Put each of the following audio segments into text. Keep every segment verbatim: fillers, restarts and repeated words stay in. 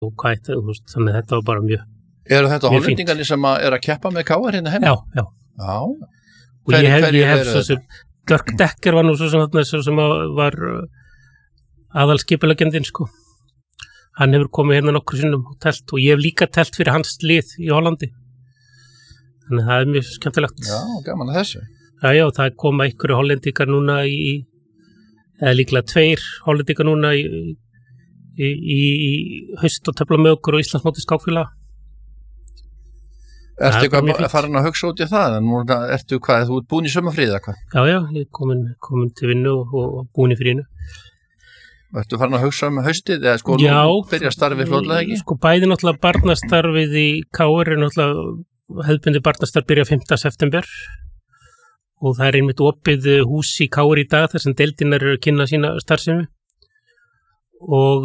og hvað þetta, þú veist, þannig að þetta var bara mjög Eru þetta hollendingarnir sem að er að keppa með K R hérna heim? Já, já. Já. Og hver, ég hef, ég hef svo sem, Dirk Dekker var nú svo sem, svo sem var aðal skipuleggjandinn, sko. Hann hefur komið hérna nokkur sinnum og telt og ég hef líka telt fyrir hans lið í Hollandi. Þannig að það er mjög skemmtilegt. Já, gaman að þessu. Já, já, það koma einhverju hollendingar núna í, eða líklega tveir hollendingar núna í, í, í, í haust og tefla með okkur og Íslandsmóti skákfélaga. Ertu eitthvað farin að hugsa út í það? En nú ertu hvað, þú ert búin í sumarfríði eða hvað? Já, já, ég er komin, komin til vinnu og, og búin í fríinu. Ertu farin að hugsa um haustið eða sko já, nú byrja starfið fljótlega ekki? Sko bæði náttúrulega barnastarfið í K R er náttúrulega hefðbundi barnastarf byrja fimmta september og það er einmitt opið hús í K R í dag þar sem deildirnar eru að kynna sína starfsemi og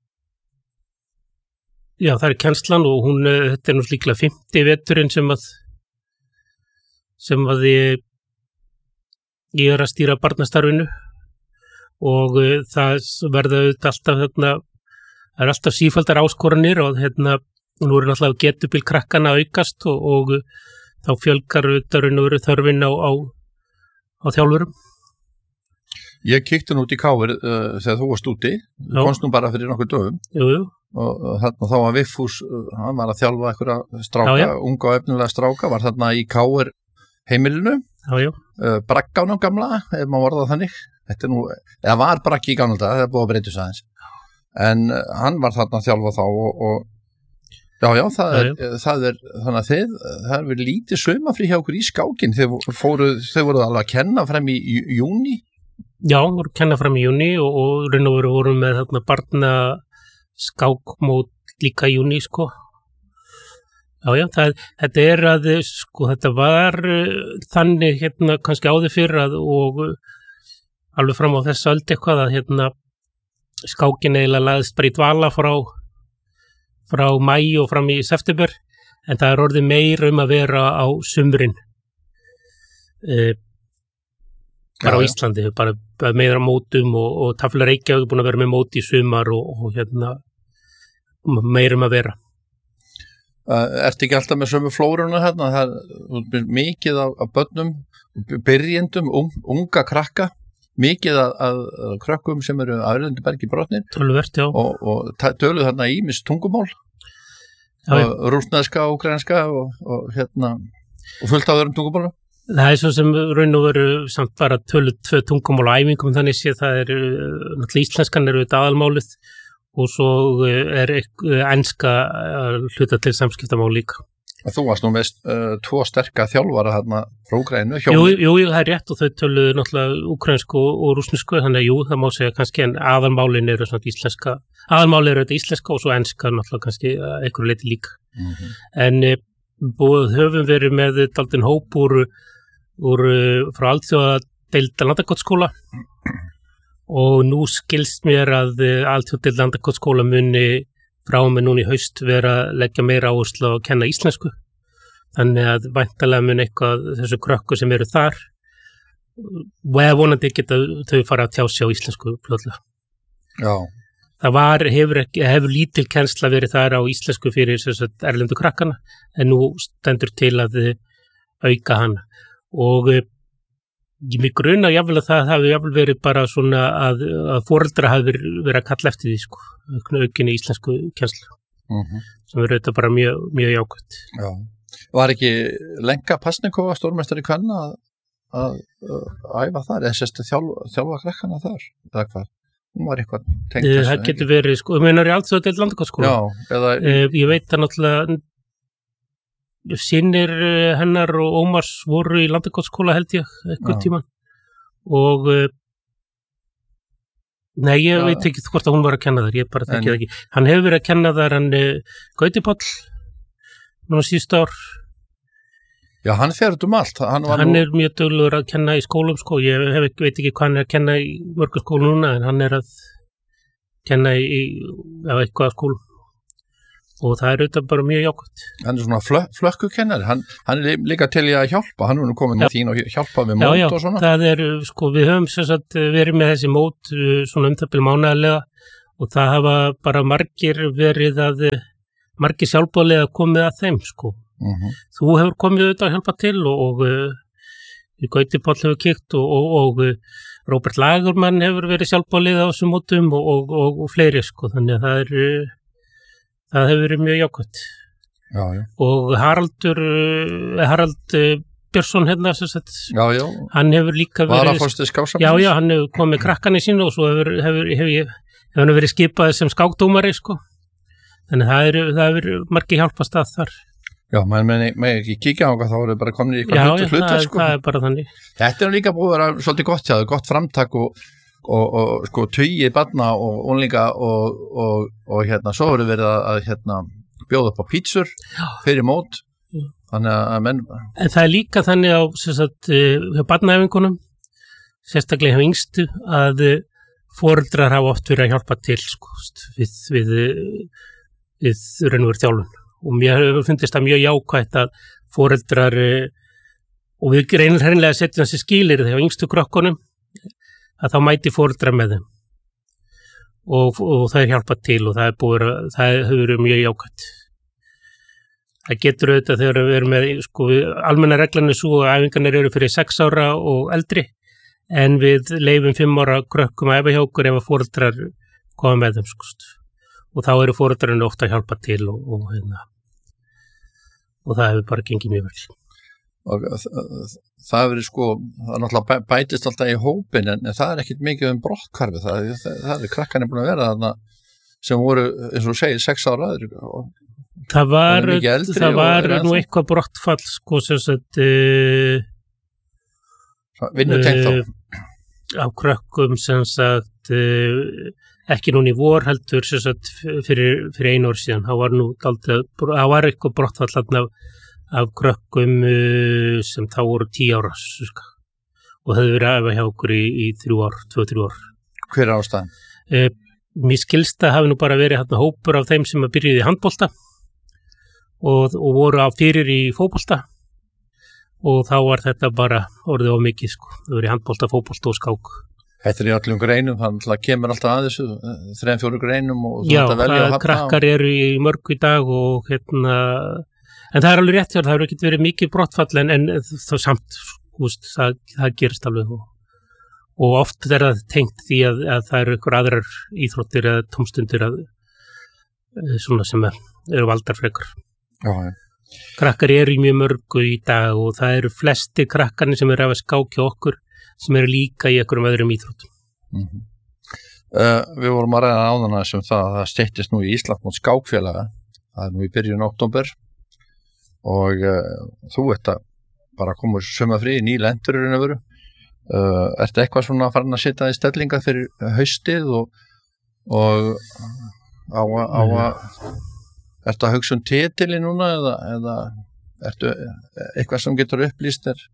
já, það er kennslan og hún, þetta er nú líklega fimmti veturinn sem að sem að ég, ég er að stýra barnastarfinu og uh, það verða auðvitað alltaf hérna, það er alltaf sífaldar áskoranir og hérna, nú eru náttúrulega getubíl krakkana aukast og, og uh, þá fjölgar auðvitað raun og veru þörfin á, á, á þjálfurum. Ég kíkti nú út í K R uh, þegar þú varst úti, þú komst nú bara fyrir nokkuð dögum. Jú, jú. Og þarna þá var Vigfús, hann var að þjálfa einhverja stráka, já, já. unga og efnilega stráka, var þarna í K R heimilinu, já, já. Uh, Braggánum gamla, ef maður orðað þannig, þetta er nú, eða var Braggi í gamla dag, það er búið að breyta þess aðeins, en uh, hann var þarna að þjálfa þá og, og já, já, það er, já, já. það er, þannig að þeir, það er verið lítið saumafrí hjá okkur í skákin, þeir fóruð, þeir voruð alveg að kenna frem í, í, í júni. Já, voru að kenna frem í júni og, og raun og veru voru með þarna barna skákmót líka í júni, sko. Já, já, það, þetta er að, sko, þetta var uh, þannig, hérna, kannski áður fyrr að, og uh, alveg fram á þess öld eitthvað að, hérna, skákin eiginlega lagðist bara í dvala frá, frá mæ og fram í september, en það er orðið meir um að vera á sumrin. Uh, bara já, á Íslandi, bara meira mótum og, og Tafla Reykjavík er búin að vera með móti í sumar og, og hérna meira um að vera. Uh, ertu ekki alltaf með sömu flóruna hérna? Það er mikið af, af börnum, byrjendum, un, unga krakka, mikið af, af krökkum sem eru aflendu bergi brotnir. Töluvert, já. Og, og töluð þarna ýmis tungumál, rússneska, ukrainska og, og hérna, og fullt af öðrum tungumálum. Það er svo sem raun og veru samt bara töluð tvö tungumál á æfingum þannig sé það er náttúrulega íslenskan eru þetta aðalmálið og svo er enska hluta til samskiptamál líka. Þú varst nú með uh, tvo sterka þjálfara hérna frá Úkraínu. Jú, jú, það er rétt og þau töluðu náttúrulega úkraínsku og, og rússnesku þannig að jú, það má segja kannski en aðalmálin eru svona íslenska, aðalmálin eru þetta íslenska og svo enska náttúrulega kannski einhverju leyti líka. Mm-hmm. En e, búið höfum verið með daldinn hóp úr úr frá alþjóðadeild Landakotsskóla og nú skilst mér að alþjóðadeild Landakotsskóla muni frá með núna í haust vera að leggja meira áherslu að kenna íslensku þannig að væntanlega mun eitthvað þessu krökku sem eru þar og eða vonandi geta þau fara að tjá sig á íslensku fljótlega. Já. Það var, hefur, ekki, hefur lítil kennsla verið þar á íslensku fyrir sagt, erlendu krakkana en nú stendur til að auka hana. Og ég mig gruna jafnvel að það hafi jafnvel verið bara svona að, að foreldra hafi verið, verið að kalla eftir því sko, aukinni íslensku kennslu mm-hmm. sem verið þetta bara mjög, mjög jákvæmt. Já. Var ekki Lenka Pasnikova stórmeistari kvenna að, að, að æfa þar eða sérstu þjálfa, þjálfa krakkana þar eða hvað? Hún var eitthvað tengt þessu. Það getur verið sko, ég meinar í alþjóðadeild Landakotsskóla. Já, eða eh, ég veit að náttúrulega Synir hennar og Ómars voru í Landakotsskóla held ég eitthvað tíma og nei ég ja. veit ekki hvort að hún var að kenna þar, ég bara þekki það ekki. Hann hefur verið að kenna þar hann Gauti Páll núna síðust ár. Já, hann fer út um allt. Hann, hann nú... er mjög duglegur að kenna í skólum sko, ég hef, veit ekki hvað hann er að kenna í mörgum skólum núna en hann er að kenna í já, eitthvað skólum. Og það er auðvitað bara mjög jákvæmt. Hann er svona flö, flökkukennari, hann, hann er líka til í að hjálpa, hann er nú komin með þín og hjálpa með mót já, já, og svona. Já, það er, sko, við höfum sem sagt verið með þessi mót svona um það byrja mánaðarlega og það hafa bara margir verið að margir sjálfboðaliðar komið að þeim sko. Mm-hmm. Þú hefur komið auðvitað að hjálpa til og, og uh, Gauti Páll hefur kíkt og, og, og uh, Róbert Lagermann hefur verið sjálfboðaliði á þessum mótum og, og, og, og fleiri sko, þannig að það er uh, það hefur verið mjög jákvæmt. Já, já. Og Haraldur uh, Harald uh, Björnsson hérna sem sagt, já, já. Hann hefur líka verið Varaforseti skáksambands. Já, já, hann hefur komið krakkanni sínu og svo hefur, hefur, hefur, hefur, hefur hann verið skipað sem skákdómari sko. Þannig það eru, það eru margir hjálpast að þar. Já, maður með, með ekki kíkja á hvað þá eru bara komin í eitthvað já, hlutu hluta já, sko. það er bara þannig. Þetta er líka búið að vera svolítið gott hjá þau, gott framtak og, og, og sko tugi barna og unlinga og, og, og hérna svo eru verið að, að hérna bjóða upp á pítsur fyrir mót. Já. Þannig að menn... En það er líka þannig á sem sagt, hjá barnaæfingunum, sérstaklega hjá yngstu, að foreldrar hafa oft verið að hjálpa til sko, við, við, við raunveru þjálfun. Og mér hefur fundist það mjög jákvætt að foreldrar og við reynir hreinlega að setja þessi skilir þegar yngstu krökkunum að þá mæti foreldrar með þeim og, og það er hjálpað til og það er búið að, það hefur verið mjög jákvætt. Það getur auðvitað þegar við erum með sko, almenna reglan er svo að æfingarnir eru fyrir sex ára og eldri en við leifum fimm ára krökkum að æfa hjá okkur ef að foreldrar koma með þeim sko. Og þá eru foreldrarnir ofta að hjálpa til og, og, hérna, og það hefur bara gengið mjög vel. Og það hefur verið sko, það er náttúrulega bætist alltaf í hópin en það er ekkit mikið um brotthvarfi, það, það, það er krakkarnir búin að vera þarna sem voru, eins og segir, sex ára aður. Það var, það var nú eitthvað brottfall sko sem sagt uh, vinnutengt þá. Á krökkum sem sagt uh, ekki núna í vor heldur sem sagt fyrir, fyrir einu ár síðan. Það var nú aldrei, það var eitthvað brottfall af, af krökkum uh, sem þá voru tíu ára cirka. Og það hefur verið aðeins hjá okkur í, í þrjú ár, tvö, þrjú ár. Hver er ástæðan? Uh, mér skilst að hafi nú bara verið hérna hópur af þeim sem að byrjuði í handbolta og, og voru á fyrir í fótbolta og þá var þetta bara orðið of mikið sko. Það verið handbolta, fótbolta og skák. Þetta er í öllum greinum, þannig að kemur alltaf að þessu þrejum, fjóru greinum og þú já, ætti að velja að hafna. Já, krakkar eru í mörgu í dag og hérna, en það er alveg rétt hjá, það hefur ekki verið mikið brottfall en, en þá samt, húst, það, það gerist alveg og, og oft er það tengt því að, að það eru ykkur aðrar íþróttir eða tómstundir að, svona sem er, eru valdarfrekar. Já, já. Krakkar eru í mjög mörgu í dag og það eru flesti krakkarnir sem eru að skákja okkur sem eru líka í einhverjum öðrum íþróttum. Mm-hmm. uh, við vorum að ræða áðan aðeins um það að það steyttist nú í Íslandsmót skákfélaga, það er nú í byrjun október og uh, þú ert að bara koma sumafrí í nýlendur í raun og veru. Uh, ertu eitthvað svona að fara að setja í stellinga fyrir haustið og, og á að ertu að hugsa um titili núna eða, eða ertu eitthvað sem getur upplýst þér?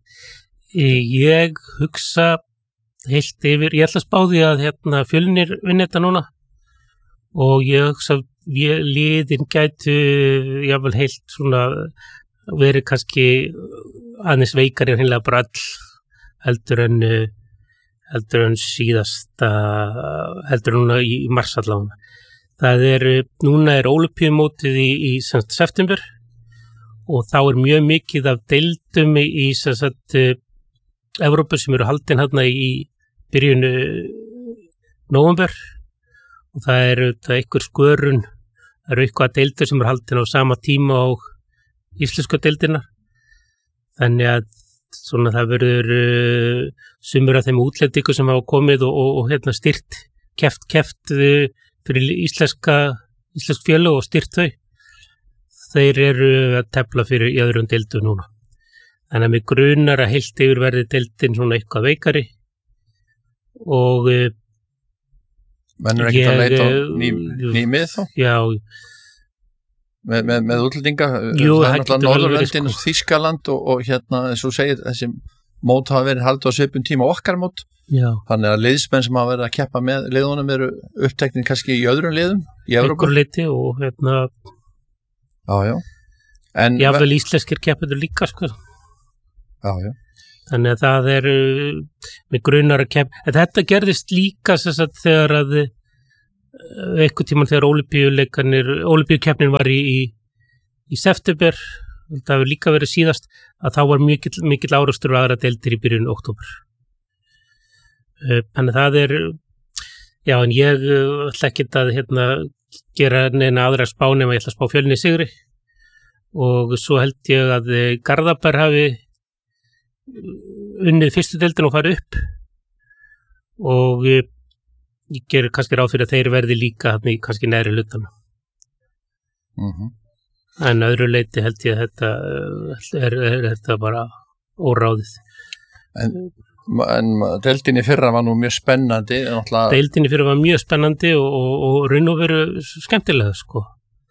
Ég hugsa heilt yfir, ég ætla að spá því að hérna, Fjölnir vinna þetta núna og ég hugsa að liðin gætu jáfnvel heilt svona verið kannski aðeins veikari en hinnlega bara all heldur en heldur en síðasta heldur núna í mars allavega. Það er, núna er Ólympíumótið í, í semst, september og þá er mjög mikið af deildum í, í semst, Evrópu sem eru haldin hérna í byrjunu nóvember og það eru það einhver skörun, það eru eitthvað deildur sem eru haldin á sama tíma og íslensku deildina. Þannig að svona það verður uh, sumur af þeim útlendingu sem hafa komið og, og, og hérna styrt, keft, keft uh, fyrir íslenska, íslensk félög og styrt þau. Þeir eru að tefla fyrir í öðrum deildu núna. Þannig að mig grunar að heilt yfir verði deildin svona eitthvað veikari og menn er ekkert að leita á ný, ný mið þá? Já. Með, með, með útlendinga? Jú, það er náttúrulega Norðurlöndin, sko. Þýskaland og, og hérna, eins og segir, þessi mót hafa verið haldið á svipum tíma okkar mót. Já. Þannig að liðsmenn sem hafa verið að keppa með liðunum eru uppteknin kannski í öðrum liðum í Evrópu. Einhver liti og hérna já, já. En jáfnvel íslenskir keppendur líka sko. Já, já. Þannig að það er uh, með grunar að keppa. En þetta gerðist líka þess að þegar að einhvern tímann þegar ólympíuleikarnir, ólympíukeppnin var í, í, í september, það hefur líka verið síðast, að þá var mikill, mikill árástur og aðra deildir í byrjun október. Þannig það er, já, en ég ætla ekki að hérna, gera neina aðra spá nema ég ætla að spá Fjölni sigri og svo held ég að Garðabær hafi unnið fyrstu deildin og farið upp og ég, ég gerir kannski ráð fyrir að þeir verði líka hann í kannski næri hlutana. Mm-hmm. En öðru leiti held ég að þetta er, er þetta bara óráðið. En, en deildin í fyrra var nú mjög spennandi. Náttúrulega... Deildin í fyrra var mjög spennandi og, og, og raun og veru skemmtilega sko.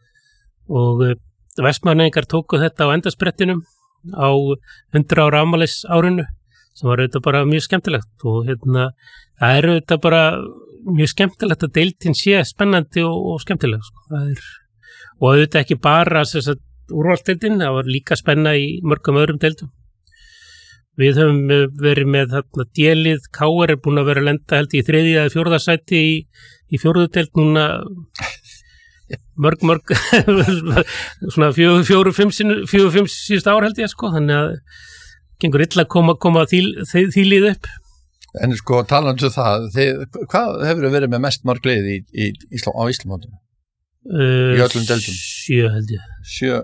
Og Vestmannaeyingar tóku þetta á endasprettinum á hundrað ára afmælis árinu sem var auðvitað bara mjög skemmtilegt og hérna það er auðvitað bara mjög skemmtilegt að deildin sé spennandi og, og skemmtileg sko. Það er og auðvitað ekki bara úrvalsdeildin, það var líka spenna í mörgum öðrum deildum. Við höfum verið með þarna D-lið, K R er búin að vera að lenda held í þriðja eða fjórða sæti í, í fjórðu deild núna mörg, mörg svona fjóru, fjóru, fimm fjóru, fimm síðust ár held ég sko, þannig að gengur illa að koma, koma því, því, því lið upp. En sko, talandu það, þið, hvað hefur verið með mest mörg lið í, í, í, á Íslamótinu? Uh, í öllum deildum? Sjö held ég. Sjö?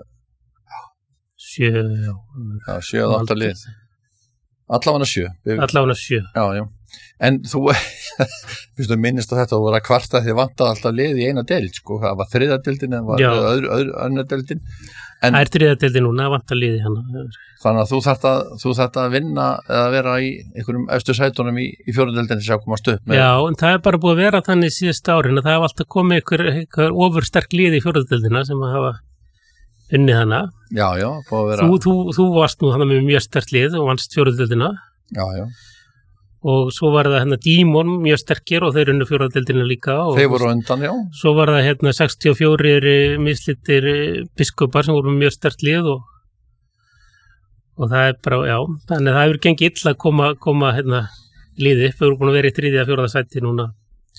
Sjö, já. Já, sjö og átta lið. Allavega sjö. Allavega sjö. Já, já. En þú, þú minnist á þetta, þú voru að kvarta því vantaði alltaf lið í eina deild, sko, það var þriðja deildin en var öðru, öðru, öðru deildin. En, það er þriðja deildin núna, vantar liði hana. Þannig að þú þarft að, þú þarft að vinna eða vera í einhverjum efstu sætunum í, í fjórðu deildinni sem komast upp með. Já, en það er bara búið að vera þannig síðasta árin að það hafa alltaf komið einhver, einhver ofursterk lið í fjórðu deildina sem hafa unnið hana. Já, já, búið að vera. Þú, þú, þú varst nú hana með mjög sterk lið og vannst fjórðu deildina. Já, já. Og svo var það hérna Dímon mjög sterkir og þeir unnu fjóraðdeildina líka. Þeir voru undan, já. Svo var það hérna sextíu og fjórir mislitir biskupar sem voru mjög sterkt lið og, og það er bara, já, þannig að það hefur gengið illa að koma, koma hérna liði upp. Við vorum búin að vera í þriðja fjóraða sæti núna.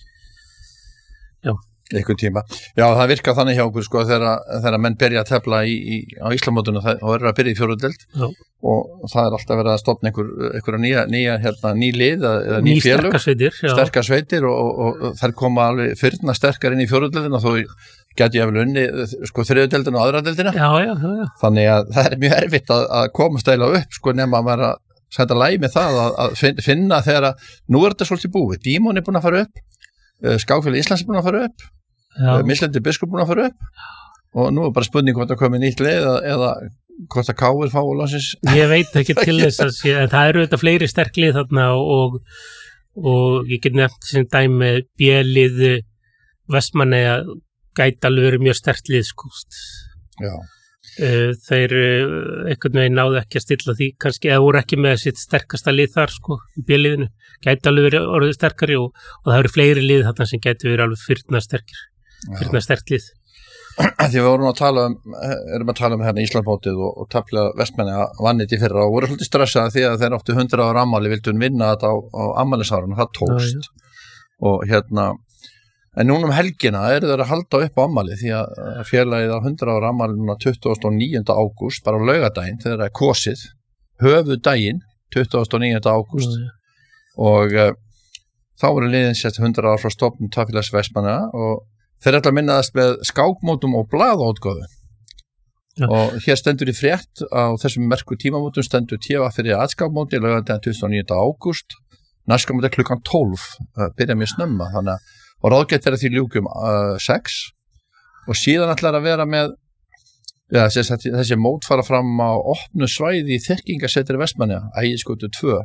Já. Einhvern tíma. Já, það virkar þannig hjá okkur sko þegar, þegar menn byrja að tefla í, í, á Íslamótinu og eru að byrja í fjórðu deild og það er alltaf verið að stofna einhver, einhverja nýja, nýja hérna, ný lið eða ný, ný félög. Ný sterkar sveitir. Sterkar sveitir og, og, og þær koma alveg fyrna sterkar inn í fjórðu deildina og þó geti ég vel unni sko þriðju deildina og aðra deildina. Já, já, já, já. Þannig að það er mjög erfitt að, að komast eiginlega upp sko nema að maður að setja læg með það að, að finna þegar að nú er þetta svolítið búið. Dímon er búin að fara upp, Skákfélag Íslands er búin að fara upp. Mislendi biskup búin að fara upp og nú er bara spurning hvort að koma nýtt leið eða, eða hvort að Káir fá og lásins. Ég veit ekki til þess að sé, en það eru þetta fleiri sterk lið þarna og, og ég get nefnt sem dæmi B-lið Vestmannaeyja gæti alveg verið mjög sterkt lið sko. Já. Þeir einhvern veginn náðu ekki að stilla því kannski eða voru ekki með sitt sterkasta lið þar sko í B-liðinu, gæti alveg verið orðið sterkari og, og það eru fleiri lið þarna sem gæti verið alveg fyrna sterkir fyrna sterkt lið. Því við vorum að tala um erum að tala um hérna Íslandsmótið og, og Tafla Vestmannaeyja vannit í fyrra og voru svolítið stressaði því að þeir áttu hundrað ára afmæli vildu vinna þetta á, á afmælisárinu, það tókst. Já, já. Og hérna en núna um helgina eru þeir að halda upp á afmæli því að félagið á hundrað ára afmæli núna tuttugasta og níunda ágúst bara á laugardaginn þegar það er kosið höfuðdaginn tuttugasta og níunda ágúst mm. og uh, þá voru liðin sett hundrað ára frá stofnun Tafélags Vestmannaeyja og þeir ætla að minnaðast með skákmótum og blaðáutgáfu ja. Og hér stendur í frétt á þessum merku tímamótum stendur T V fyrir aðskákmóti laugardaginn tuttugasta og níunda ágúst næstkomandi klukkan tólf uh, byrja mjög snemma þannig að og ráðgætt er að því ljúkum uh, sex og síðan ætlar að vera með ja, þessi, þessi mót fara fram á opnu svæði í þekkingasetri Vestmannaeyja, Ægisgötu tvö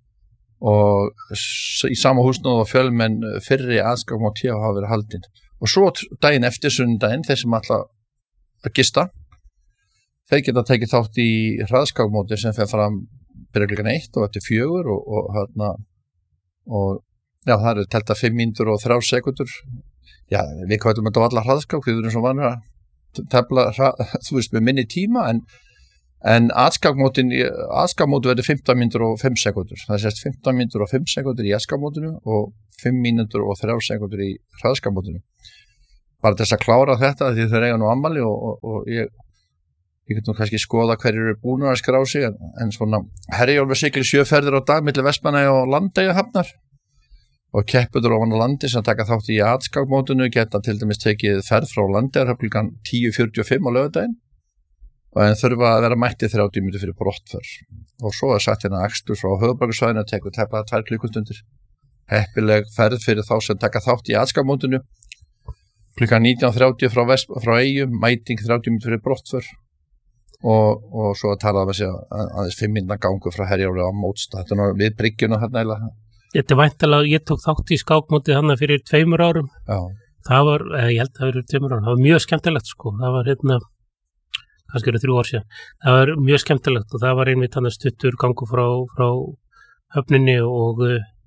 og í sama húsnóð og fjölmenn fyrri aðskákmót T V hafa verið haldin og svo daginn eftir sundaginn þeir sem ætla að gista þeir geta tekið þátt í hraðskákmóti sem fer fram byrja klukkan eitt og eftir fjögur og, og hérna og já, það eru telta fimm mínútur og þrjár sekúndur. Já, við kvæðum þetta á alla hraðskák, við erum svo vanir að tefla, þú veist, með minni tíma, en, en aðskákmótin aðskákmóti verður fimmtán mínútur og fimm sekúndur það sést fimmtán mínútur og fimm sekúndur í aðskákmótinu og fimm mínútur og þrjár sekúndur í hraðskákmótinu bara þess að klára þetta því þeir eiga nú ammali og, og, og ég ég get nú kannski skoða hverjir eru búin að skrá sig en, en svona Herjólfur siglir sjö ferðir á dag milli Vestmannaeyja og Landeyjahafnar og keppendur ofan á landi sem taka þátt í aðskákmótinu geta til dæmis tekið ferð frá Landeyjahöfn klukkan tíu fjörutíu og fimm á laugardaginn og en þurfa að vera mætti þrjátíu mínútur fyrir brottför og svo er sagt hérna akstur frá höfuðborgarsvæðinu að tekur tæplega tvær klukkustundir heppileg ferð fyrir þá sem taka þátt í aðskákmótinu klukkan nítján þrjátíu frá, Vest, frá Eyjum mæting þrjátíu mínútur fyrir brottför og, og svo að tala um að segja aðeins fimm mínútna gangu frá Herjólfi á mótstað þetta er nú við bryggjuna hérna eiginlega. Þetta er væntanlega, ég tók þátt í skákmótið hann fyrir tveimur árum Já. Það var, ég held að það verið tveimur árum það var mjög skemmtilegt sko, það var hérna kannski eru þrjú ár síðan það var mjög skemmtilegt og það var einmitt hann stuttur gangu frá, frá höfninni og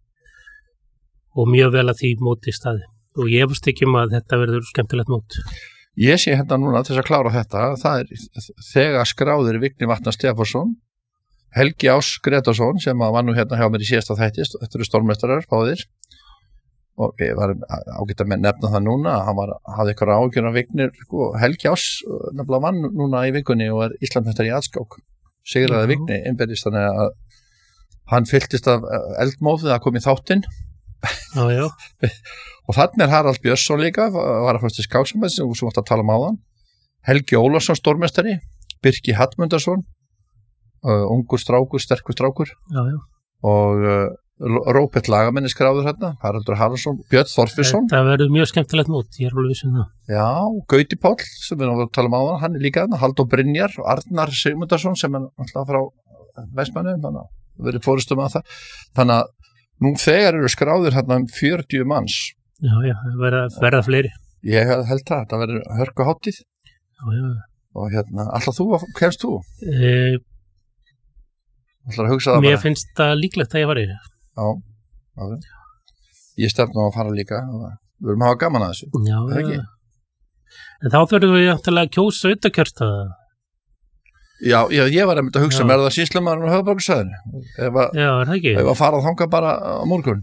og mjög vel að því móti staði og ég efast ekki um að þetta verður skemmtilegt mót Ég sé hérna núna til þess að klára þetta það er þegar skráðir Vigni Vatnar Stefánsson Helgi Ás Gretarsson sem var nú hérna hjá mér í síðasta þætti þetta eru stórmeistarar báðir og ég var ágætt að nefna það núna hann var, hafði ykkur ágjörn af Vignir sko, Helgi Ás nefnilega vann núna í vikunni og er Íslandsmeistari í aðskák sigraði Vigni innbyrðist þannig að hann fylltist af eldmóð að koma í þáttinn já, já. og þannig er Harald Björnsson líka var að fyrst í skáksamband sem við átt að tala um áðan Helgi Ólafsson stórmeistari Birki Hallmundarsson uh, ungur strákur, sterkur strákur já, já. og uh, Róbert Lagamenni skráður hérna, Haraldur Haraldsson, Björn Þorfinsson. Það verður mjög skemmtilegt mót, ég er alveg viss um það. Já, Gauti Páll, sem við náttúrulega að tala um á það, hann er líka hérna, Halldór Brynjar, Arnar Sigmundarsson, sem er alltaf frá Vestmannaeyjum, þannig að við erum fórustum að það. Þannig að nú þegar eru skráður hérna um fjörutíu manns. Já, já, verða, verða fleiri. Ég held það, það verður hörku hátíð. Já, já. Og hérna, alltaf þú, kemst þú? E... Alltaf að hugsa það Mér bara. finnst það líklegt að ég var í. Já, já. Ég stefna á að fara líka. Við erum að hafa gaman að þessu. Já, er ekki? En þá þurfum við að kjósa utakjörstaða. Já, já, ég var einmitt að hugsa Já. með það sýslumaður á höfuðborgarsvæðinu. Ef að, Já, er það ekki? ef að fara að þanga bara á morgun.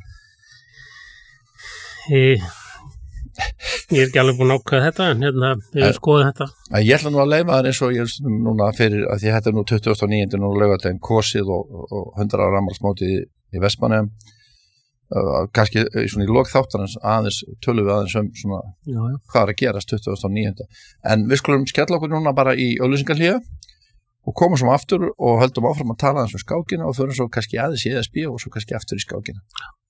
E... Ég er ekki alveg búin að ákveða þetta, en hérna, við erum skoðið þetta. En ég ætla nú að leyfa það eins og ég er núna fyrir, að því þetta er nú tuttugasta og níunda núna laugardaginn kosið og, og hundrað ára afmælismótið í, í Vestmannaeyjum. Uh, kannski svona í lok þáttarins aðeins, tölum við aðeins um svona Já, já. hvað er að gerast tuttugasta og níunda. En við skulum skella okkur núna bara í auglýsingahlé og komum svo aftur og höldum áfram að tala aðeins um skákina og förum svo kannski aðeins í E S B og svo kannski aftur í skákina.